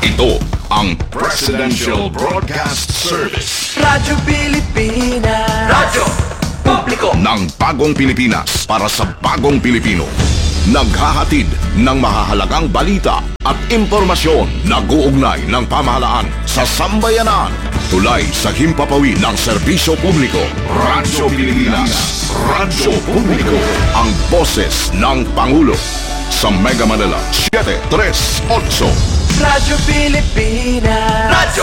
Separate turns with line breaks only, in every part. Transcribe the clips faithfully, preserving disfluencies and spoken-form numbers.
Ito ang Presidential Broadcast Service.
Radyo Pilipinas. Radyo Publiko
ng bagong Pilipinas para sa bagong Pilipino. Naghahatid ng mahahalagang balita at impormasyon na guugnay ng pamahalaan sa sambayanan. Tulay sa himpapawid ng serbisyo publiko. Radyo Pilipinas. Radyo Publiko. Ang boses ng Pangulo. Sa Mega Manila, seven three eight.
Radyo Pilipinas. Radyo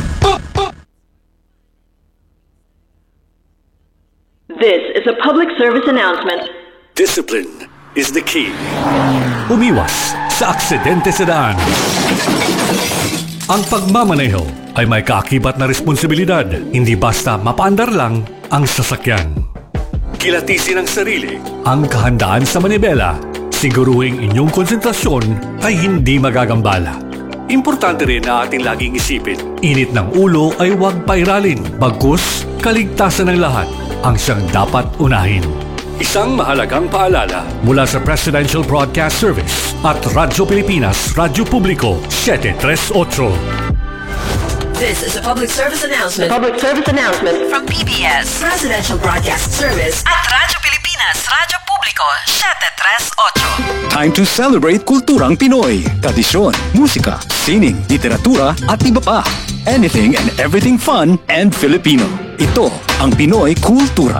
This is a public service announcement.
Discipline is the key. Umiwas sa aksidente sa daan. Ang pagmamaneho ay may kaakibat na responsibilidad. Hindi basta mapaandar lang ang sasakyan. Kilatisin ang sarili, ang kahandaan sa manibela. Siguruhing inyong konsentrasyon ay hindi magagambala. Importante rin na ating laging isipin, init ng ulo ay huwag pairalin. Bagkus, kaligtasan ng lahat ang siyang dapat unahin. Isang mahalagang paalala mula sa Presidential Broadcast Service at Radyo Pilipinas, Radyo Publiko, seven three eight.
This is a public service announcement.
Public service announcement
From P B S Presidential Broadcast Service at Radyo Pilipinas, Radyo Publiko, seven three eight.
Time to celebrate kulturang Pinoy. Tradisyon, musika, sining, literatura at iba pa. Anything and everything fun and Filipino. Ito ang Pinoy Kultura.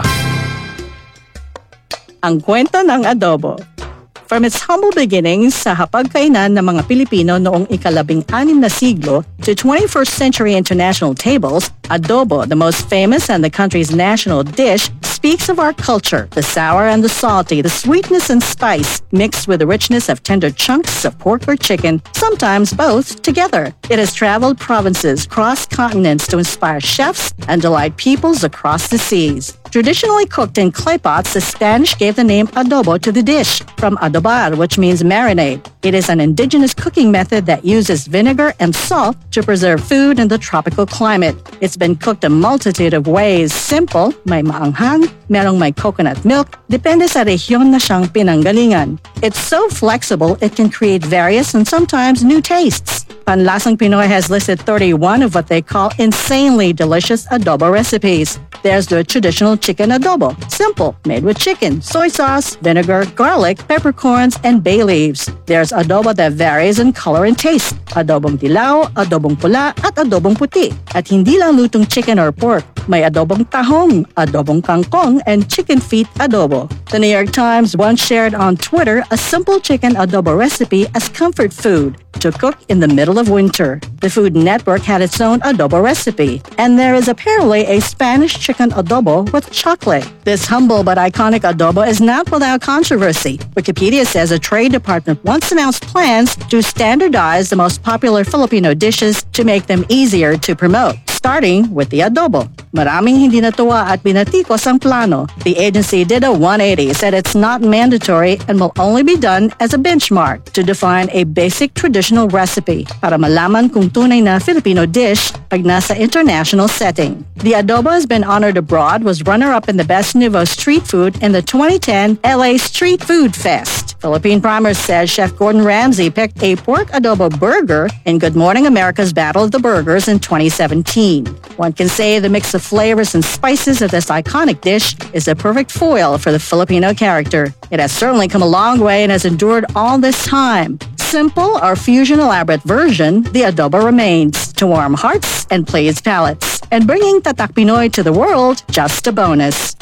Ang kwento ng adobo. From its humble beginnings sa hapagkainan ng mga Pilipino noong ikalabing anim na siglo to twenty-first century international tables, adobo, the most famous and the country's national dish, speaks of our culture, the sour and the salty, the sweetness and spice, mixed with the richness of tender chunks of pork or chicken, sometimes both together. It has traveled provinces, crossed continents to inspire chefs and delight peoples across the seas. Traditionally cooked in clay pots, the Spanish gave the name adobo to the dish, from adobar, which means marinade. It is an indigenous cooking method that uses vinegar and salt to preserve food in the tropical climate. It's been cooked a multitude of ways. Simple, may maanghang, merong may coconut milk, depende sa rehiyon na siyang pinanggalingan. It's so flexible, it can create various and sometimes new tastes. Panlasang Pinoy has listed thirty-one of what they call insanely delicious adobo recipes. There's the traditional chicken adobo. Simple, made with chicken, soy sauce, vinegar, garlic, peppercorns, and bay leaves. There's adobo that varies in color and taste. Adobong dilaw, adobong pula, at adobong puti. At hindi lang lutong chicken or pork. May adobong tahong, adobong kangkong, and chicken feet adobo. The New York Times once shared on Twitter a simple chicken adobo recipe as comfort food to cook in the middle of winter. The Food Network had its own adobo recipe, and there is apparently a Spanish chicken adobo with chocolate. This humble but iconic adobo is not without controversy. Wikipedia says a trade department once announced plans to standardize the most popular Filipino dishes to make them easier to promote, starting with the adobo. Maraming hindi natuwa at binatikos ang plano. The agency did a one eighty, said it's not mandatory and will only be done as a benchmark to define a basic traditional recipe para malaman kung tunay na Filipino dish pag nasa international setting. The adobo has been honored abroad, was runner-up in the Best Nouveau Street Food in the twenty ten L A Street Food Fest. Philippine Primers says Chef Gordon Ramsay picked a pork adobo burger in Good Morning America's Battle of the Burgers in twenty seventeen. One can say the mix of flavors and spices of this iconic dish is a perfect foil for the Filipino character. It has certainly come a long way and has endured all this time. Simple or fusion elaborate version, the adobo remains to warm hearts and please palates. And bringing Tatak Pinoy to the world, just a bonus.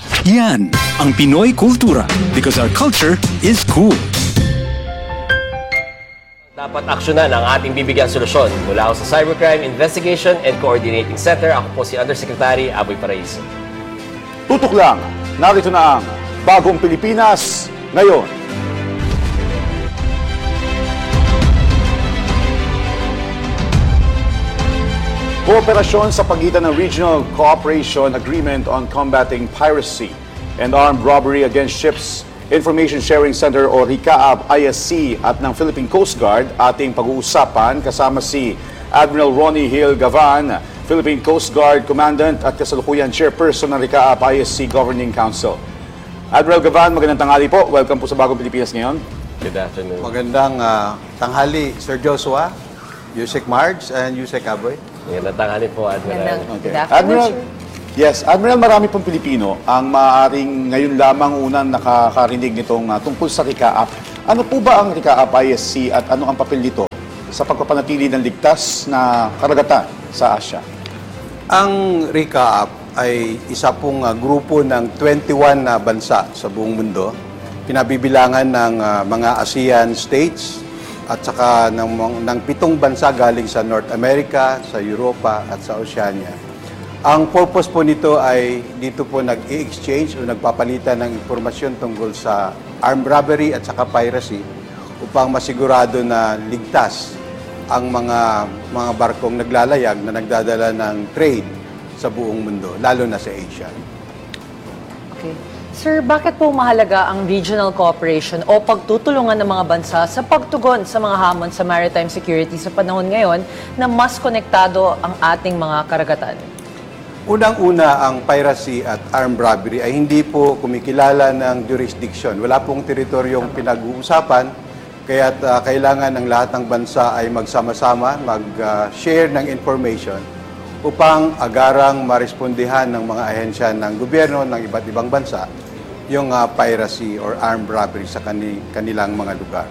Yan ang Pinoy Kultura, because our culture is cool.
Dapat aksyonan ang ating bibigyan solusyon. Mula ako sa Cybercrime Investigation and Coordinating Center, ako po si Undersecretary Aboy Paraiso.
Tutok lang, narito na ang Bagong Pilipinas ngayon. Kooperasyon sa pagitan ng Regional Cooperation Agreement on Combating Piracy and Armed Robbery Against Ships Information Sharing Center o RICAAB I S C at ng Philippine Coast Guard, ating pag-uusapan kasama si Admiral Ronnie Hill Gavan, Philippine Coast Guard Commandant at kasalukuyan Chairperson ng RICAAB I S C Governing Council. Admiral Gavan, magandang tanghali po. Welcome po sa Bagong Pilipinas ngayon.
Good afternoon.
Magandang uh, tanghali, Sir Joshua. Yusek Marge and Yusek Aboy.
Magandang tanghali po, Admiral.
Okay. Admiral, yes, Admiral, marami pong Pilipino ang maaaring ngayon lamang unang nakakarinig nitong uh, tungkol sa RICAAP. Ano po ba ang RICAAP I S C at ano ang papel nito sa pagpapanatili ng ligtas na karagatan sa Asia?
Ang RICAAP ay isa pong uh, grupo ng twenty-one na bansa sa buong mundo. Pinabibilangan ng uh, mga ASEAN states at saka ng, ng pitong bansa galing sa North America, sa Europa at sa Oceania. Ang purpose po nito ay dito po nag-i-exchange o nagpapalitan ng impormasyon tungkol sa armed robbery at saka piracy upang masigurado na ligtas ang mga mga barkong naglalayag na nagdadala ng trade sa buong mundo, lalo na sa Asia.
Okay. Sir, bakit po mahalaga ang regional cooperation o pagtutulungan ng mga bansa sa pagtugon sa mga hamon sa maritime security sa panahon ngayon na mas konektado ang ating mga karagatan?
Unang-una, ang piracy at armed robbery ay hindi po kumikilala ng jurisdiction. Wala pong teritoryong pinag-uusapan, kaya uh, kailangan ng lahat ng bansa ay magsama-sama, mag-share uh, ng information upang agarang marespondihan ng mga ahensya ng gobyerno ng iba't ibang bansa yung uh, piracy or armed robbery sa kani kanilang mga lugar.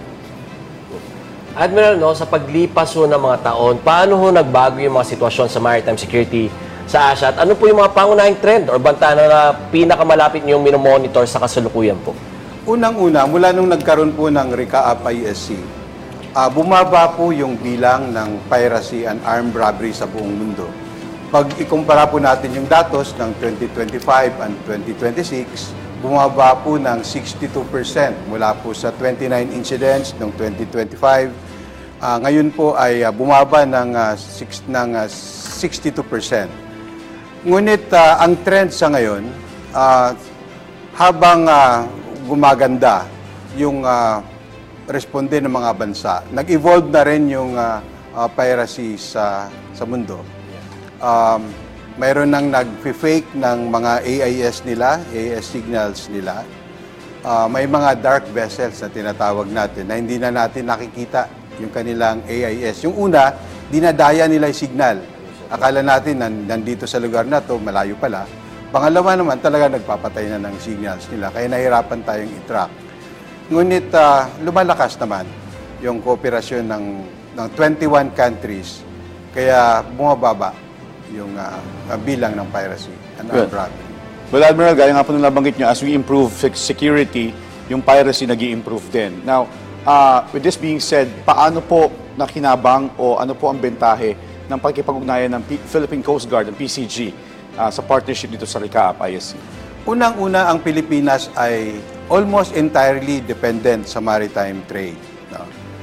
Admiral, no, sa paglipas ho ng mga taon, paano ho nagbago yung mga sitwasyon sa maritime security sa Asia? At ano po yung mga pangunahing trend or banta na pinakamalapit niyong minomonitor sa kasalukuyan po?
Unang-una, mula nung nagkaroon po ng RICAAP I S C, uh, bumaba po yung bilang ng piracy and armed robbery sa buong mundo. Pag ikumpara po natin yung datos ng twenty twenty-five and twenty twenty-six, bumaba po ng sixty-two percent mula po sa twenty-nine incidents noong twenty twenty-five. Uh, ngayon po ay uh, bumaba ng, uh, six, ng uh, sixty-two percent. Ngunit uh, ang trend sa ngayon, uh, habang uh, gumaganda yung uh, responde ng mga bansa, nag-evolve na rin yung uh, uh, piracy sa, sa mundo. Um, mayroon nang nag-fake ng mga A I S nila, A I S signals nila. Uh, may mga dark vessels na tinatawag natin na hindi na natin nakikita yung kanilang A I S. Yung una, dinadaya nila yung signal. Akala natin nandito sa lugar na to, malayo pala. Pangalawa naman, talaga nagpapatay na ng signals nila, kaya nahirapan tayong i-track. Ngunit uh, lumalakas naman yung kooperasyon ng, ng twenty-one countries, kaya bumababa yung uh, bilang ng piracy and armed robbery.
Well, Admiral, gaya nga po nung nabanggit nyo, as we improve security, yung piracy nag-i-improve din. Now, uh, with this being said, paano po nakinabang o ano po ang bentahe ng pagkipag-ugnayan ng P- Philippine Coast Guard, ng P C G, uh, sa partnership dito sa RICAAP I S C?
Unang-una, ang Pilipinas ay almost entirely dependent sa maritime trade. No?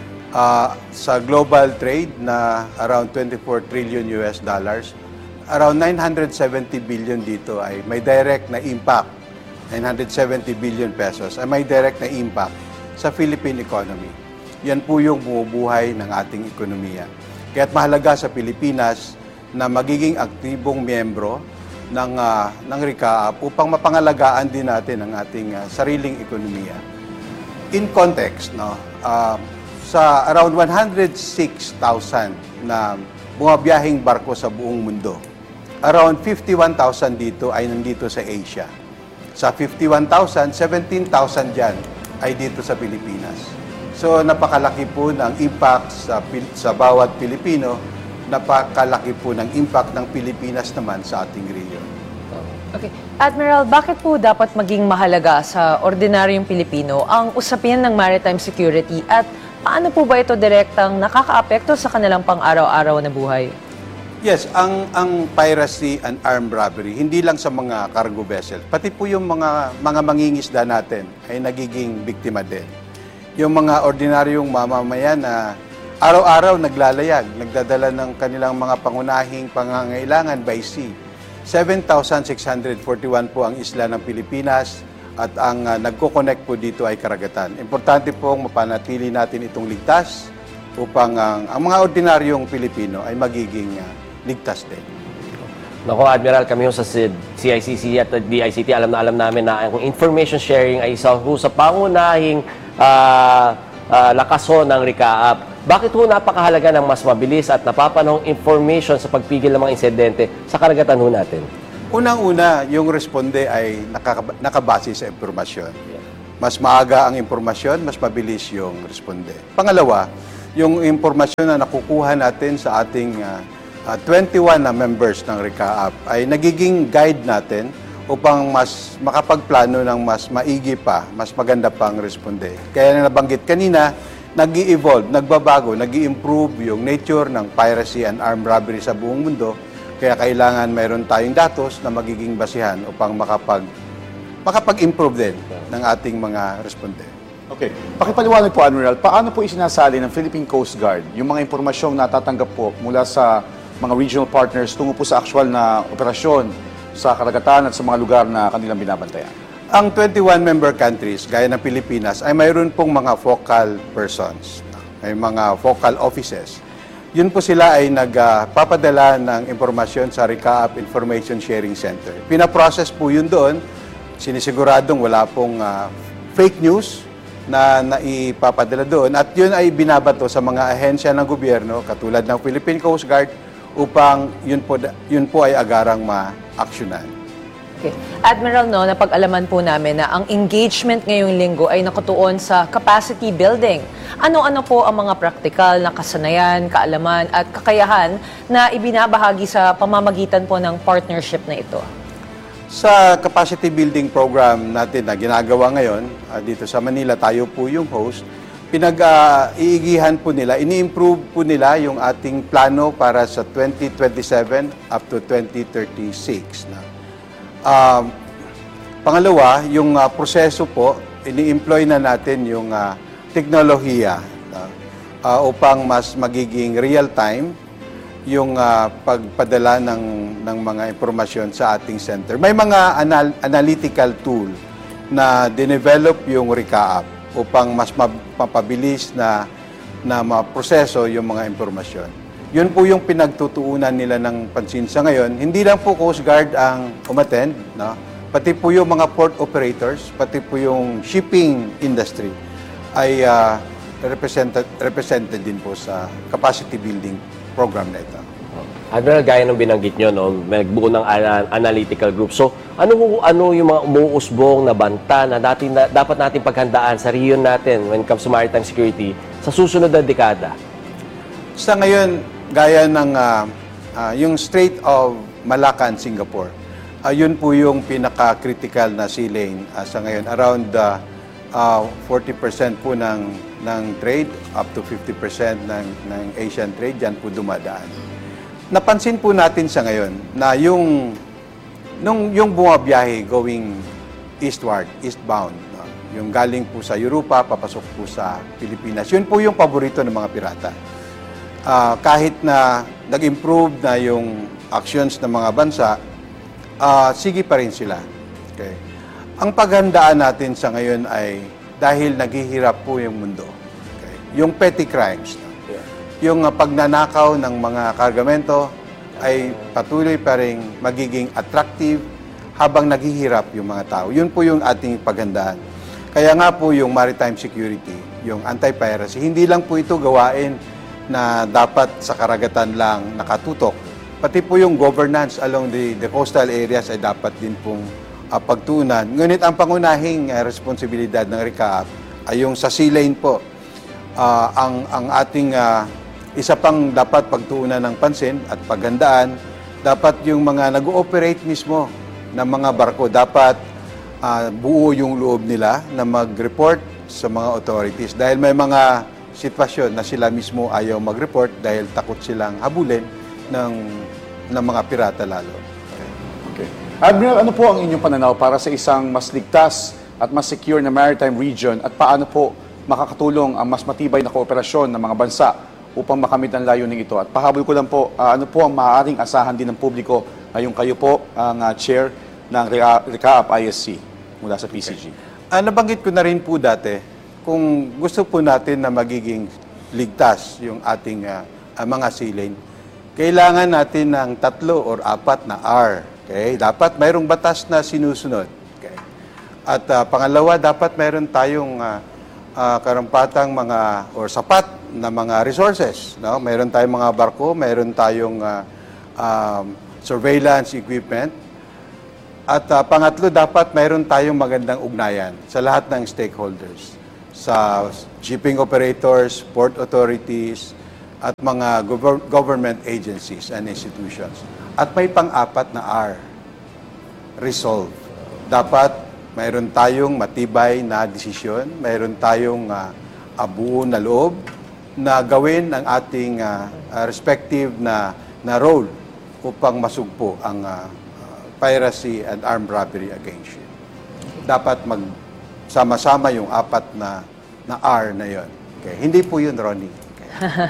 Uh, sa global trade na around twenty-four trillion U S dollars, around nine hundred seventy billion dito ay may direct na impact, nine hundred seventy billion pesos ay may direct na impact sa Philippine economy. Yan po yung bumubuhay ng ating ekonomiya. Kaya't mahalaga sa Pilipinas na magiging aktibong miyembro ng, uh, ng RICAAP upang mapangalagaan din natin ang ating uh, sariling ekonomiya. In context, no, uh, sa around one hundred six thousand na bumabiyahing barko sa buong mundo, around fifty-one thousand dito ay nandito sa Asia. Sa fifty-one thousand, seventeen thousand dyan ay dito sa Pilipinas. So napakalaki po ng impact sa, sa bawat Pilipino, napakalaki po ng impact ng Pilipinas naman sa ating region.
Okay. Admiral, bakit po dapat maging mahalaga sa ordinaryong Pilipino ang usapin ng maritime security at paano po ba ito direktang nakakaapekto sa kanilang pang-araw-araw na buhay?
Yes, ang ang piracy and armed robbery, hindi lang sa mga cargo vessel, pati po yung mga mga mangingisda natin ay nagiging biktima din. Yung mga ordinaryong mamamayan na araw-araw naglalayag, nagdadala ng kanilang mga pangunahing pangangailangan by sea. seven thousand six hundred forty-one po ang isla ng Pilipinas at ang uh, nagko-connect po dito ay karagatan. Importante pong mapanatili natin itong ligtas upang ang, ang mga ordinaryong Pilipino ay magiging uh, ligtas din.
Nako, Admiral, kami sa C I C C at D I C T, alam na alam namin na ang information sharing ay isa sa pangunahing uh, uh, lakas ho ng RICAAP. Bakit ho napakahalaga ng mas mabilis at napapanahong information sa pagpigil ng mga insidente sa karagatan ho natin?
Unang-una, yung responde ay nakaka- nakabase sa impormasyon. Mas maaga ang impormasyon, mas mabilis yung responde. Pangalawa, yung impormasyon na nakukuha natin sa ating uh, uh, twenty-one na members ng RICAAP ay nagiging guide natin upang mas makapagplano ng mas maigi pa, mas maganda pang responde. Kaya na nabanggit kanina, nag-i-evolve, nagbabago, nag-i-improve yung nature ng piracy and armed robbery sa buong mundo. Kaya kailangan mayroon tayong datos na magiging basihan upang makapag, makapag-improve din ng ating mga responde.
Okay. Pakipaliwanag po, Admiral, paano po isinasali ng Philippine Coast Guard yung mga impormasyong natatanggap po mula sa mga regional partners tungo po sa actual na operasyon sa karagatan at sa mga lugar na kanilang binabantayan?
Ang twenty-one member countries, gaya ng Pilipinas, ay mayroon pong mga focal persons, may mga focal offices. Yun po sila ay nagpapadala ng impormasyon sa RICAAP Information Sharing Center. Pinaprocess po yun doon, sinisiguradong wala pong uh, fake news na naipapadala doon at yun ay binabato sa mga ahensya ng gobyerno katulad ng Philippine Coast Guard upang yun po, yun po ay agarang ma-aksyonan.
Okay. Admiral, no, napag-alaman po namin na ang engagement ngayong linggo ay nakatuon sa capacity building. Ano-ano po ang mga praktikal na kasanayan, kaalaman at kakayahan na ibinabahagi sa pamamagitan po ng partnership na ito?
Sa capacity building program natin na ginagawa ngayon, uh, dito sa Manila, tayo po yung host, pinag-iigihan uh, po nila, ini-improve po nila yung ating plano para sa twenty twenty-seven up to twenty thirty-six. Na. Uh, pangalawa, yung uh, proseso po, ini-employ na natin yung uh, teknolohiya uh, uh, upang mas magiging real-time yung uh, pagpadala ng, ng mga impormasyon sa ating center. May mga anal analytical tool na dinevelop yung RICAAP upang mas mapabilis na, na maproseso yung mga impormasyon. Yun po yung pinagtutuunan nila ng pansin sa ngayon. Hindi lang po Coast Guard ang umattend, no? Pati po yung mga port operators, pati po yung shipping industry ay uh, represented, represented din po sa capacity building program na ito.
Admiral, gaya ng binanggit nyo, no, may nagbuo ng ana- analytical group. So, ano, ano yung mga umuusbong na banta na, natin, na dapat natin paghandaan sa region natin when it comes to maritime security sa susunod na dekada?
Sa ngayon, gaya ng uh, uh, yung Strait of Malacca, Singapore, uh, yun po yung pinaka-critical na sea lane uh, sa ngayon. Around uh, uh, forty percent po ng, ng trade, up to fifty percent ng, ng Asian trade, dyan po dumadaan. Napansin po natin sa ngayon na yung, nung, yung bumabiyahe going eastward, eastbound, no? Yung galing po sa Europa, papasok po sa Pilipinas, yun po yung paborito ng mga pirata. Uh, kahit na nag-improve na yung actions ng mga bansa, uh, sige pa rin sila. Okay. Ang paghandaan natin sa ngayon ay dahil naghihirap po yung mundo. Okay. Yung petty crimes, no? Yung uh, pagnanakaw ng mga kargamento ay patuloy pa rin magiging attractive habang naghihirap yung mga tao. Yun po yung ating paghandaan. Kaya nga po yung maritime security, yung anti-piracy, hindi lang po ito gawain na dapat sa karagatan lang nakatutok. Pati po yung governance along the, the coastal areas ay dapat din pong uh, pagtuunan. Ngunit ang pangunahing uh, responsibilidad ng RICAAP ay yung sa sea lane po. Uh, ang, ang ating uh, isa pang dapat pagtuunan ng pansin at paghandaan, dapat yung mga nag-ooperate mismo ng mga barko, dapat uh, buo yung loob nila na mag-report sa mga authorities. Dahil may mga sitwasyon na sila mismo ayaw mag-report dahil takot silang habulin ng, ng mga pirata lalo.
Okay. Okay. Admiral, ano po ang inyong pananaw para sa isang mas ligtas at mas secure na maritime region at paano po makakatulong ang mas matibay na kooperasyon ng mga bansa upang makamit ang layunin ito? At pahabol ko lang po, uh, ano po ang maaaring asahan din ng publiko ngayong kayo po ang uh, chair ng RICAAP I S C mula sa P C G?
Okay. Uh, nabanggit ko na rin po dati, kung gusto po natin na magiging ligtas yung ating uh, uh, mga sea lane, kailangan natin ng tatlo or apat na R. Okay? Dapat mayroong batas na sinusunod. Okay? At uh, pangalawa, dapat mayroon tayong uh, uh, karampatang mga or sapat na mga resources. No? Mayroon tayong mga barko, mayroon tayong uh, um, surveillance equipment. At uh, pangatlo, dapat mayroon tayong magandang ugnayan sa lahat ng stakeholders. Sa shipping operators, port authorities, at mga gov- government agencies and institutions. At may pang-apat na R, resolve. Dapat mayroon tayong matibay na desisyon, mayroon tayong uh, abuo na loob na gawin ang ating uh, uh, respective na, na role upang masugpo ang uh, piracy and armed robbery against you. Dapat magsama-sama yung apat na, na R na yon. Okay. Hindi po yun, Ronnie. Okay.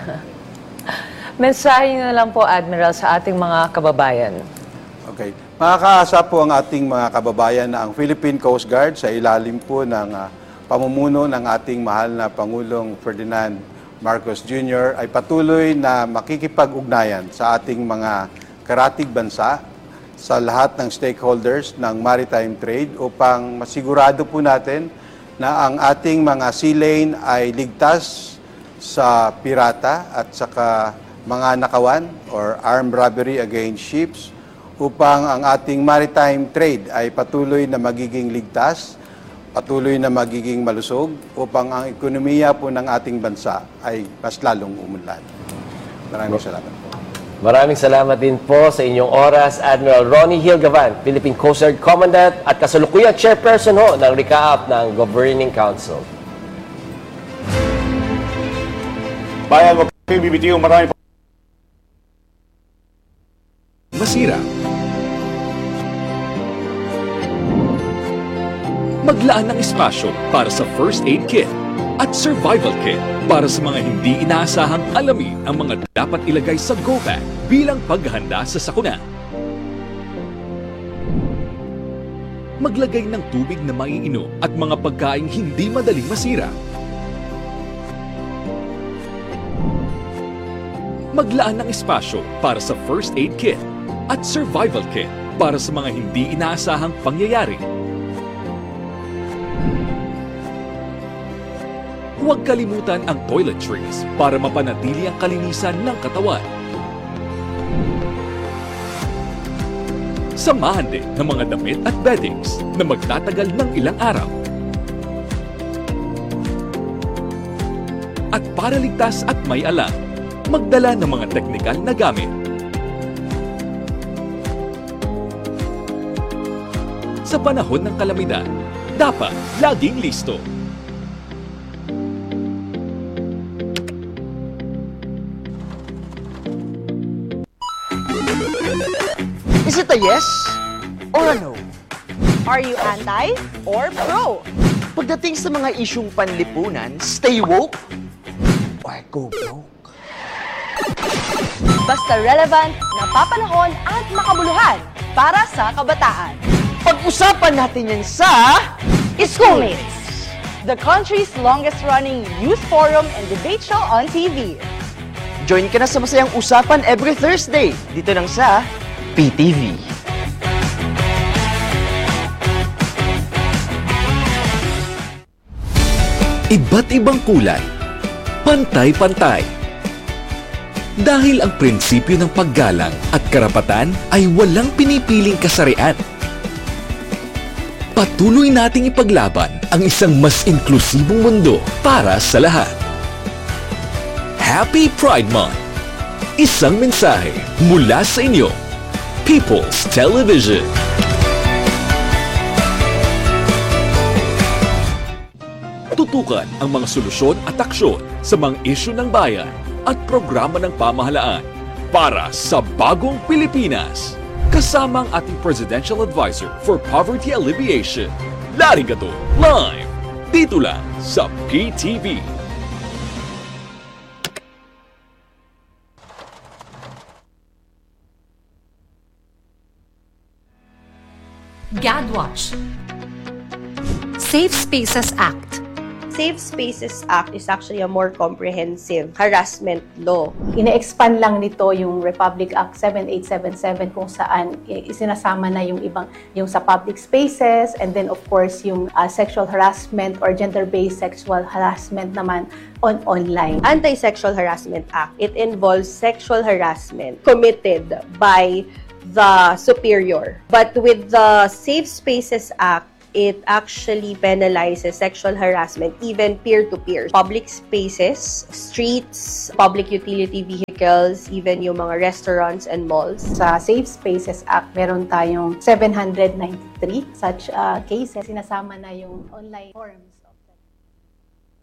Mensahe na lang po, Admiral, sa ating mga kababayan.
Okay. Makakaasa po ang ating mga kababayan na ang Philippine Coast Guard sa ilalim po ng uh, pamumuno ng ating mahal na Pangulong Ferdinand Marcos Junior ay patuloy na makikipag-ugnayan sa ating mga karatig bansa, sa lahat ng stakeholders ng maritime trade upang masigurado po natin na ang ating mga sea lane ay ligtas sa pirata at saka mga nakawan or armed robbery against ships upang ang ating maritime trade ay patuloy na magiging ligtas, patuloy na magiging malusog upang ang ekonomiya po ng ating bansa ay mas lalong umunlad. Maraming salamat po.
Maraming salamat din po sa inyong oras, Admiral Ronnie Hilgavan, Philippine Coast Guard Commandant at kasalukuyang chairperson ho ng R I C A A P ng Governing Council.
Bayan, wag kayong bibitiw. Marami po.
Masira. Maglaan ng espasyo para sa first aid kit at survival kit para sa mga hindi inaasahang alamin ang mga dapat ilagay sa go bag bilang paghahanda sa sakuna. Maglagay ng tubig na maiinom at mga pagkaing hindi madaling masira. Maglaan ng espasyo para sa first aid kit at survival kit para sa mga hindi inaasahang pangyayari. Huwag kalimutan ang toiletries para mapanatili ang kalinisan ng katawan. Samahan din ng mga damit at beddings na magtatagal ng ilang araw. At para ligtas at may alam, magdala ng mga teknikal na gamit. Sa panahon ng kalamidad, dapat laging listo.
Is it a yes or a no?
Are you anti or pro?
Pagdating sa mga isyung panlipunan, stay woke or go broke?
Basta relevant, napapanahon at makabuluhan para sa kabataan.
Pag-usapan natin yan sa
Schoolmates, the country's longest-running youth forum and debate show on T V.
Join ka na sa masayang usapan every Thursday dito lang sa P T V.
Iba't ibang kulay, pantay-pantay. Dahil ang prinsipyo ng paggalang at karapatan ay walang pinipiling kasarian. Patuloy nating ipaglaban ang isang mas inklusibong mundo para sa lahat. Happy Pride Month! Isang mensahe mula sa inyo, People's Television. Tutukan ang mga solusyon at aksyon sa mga isyu ng bayan at programa ng pamahalaan para sa bagong Pilipinas. Kasama ang ating Presidential Advisor for Poverty Alleviation, Larry Gato, live dito lang sa P T V.
GADWatch, Safe Spaces Act, Safe Spaces Act is actually a more comprehensive harassment law.
Ine-expand lang nito yung Republic Act seven eight seven seven kung saan isinasama na yung ibang, yung sa public spaces, and then of course yung uh, sexual harassment or gender-based sexual harassment naman on online.
Anti-Sexual Harassment Act, it involves sexual harassment committed by the superior. But with the Safe Spaces Act, it actually penalizes sexual harassment, even peer-to-peer. Public spaces, streets, public utility vehicles, even yung mga restaurants and malls.
Sa Safe Spaces Act, meron tayong seven hundred ninety-three such uh, cases. Sinasama na yung online forums.